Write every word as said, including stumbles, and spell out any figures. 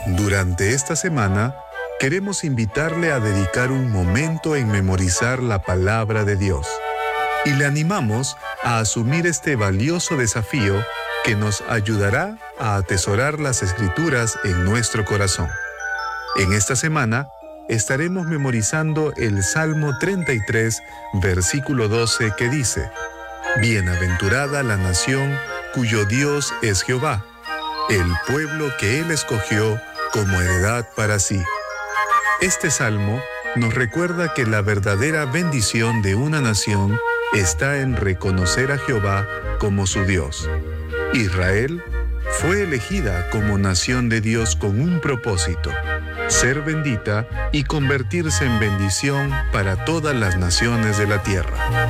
Durante esta semana, queremos invitarle a dedicar un momento en memorizar la palabra de Dios. Y le animamos a asumir este valioso desafío que nos ayudará a atesorar las Escrituras en nuestro corazón. En esta semana, estaremos memorizando el Salmo treinta y tres, versículo doce, que dice: Bienaventurada la nación cuyo Dios es Jehová, el pueblo que Él escogió como heredad para sí. Este salmo nos recuerda que la verdadera bendición de una nación está en reconocer a Jehová como su Dios. Israel fue elegida como nación de Dios con un propósito: ser bendita y convertirse en bendición para todas las naciones de la tierra.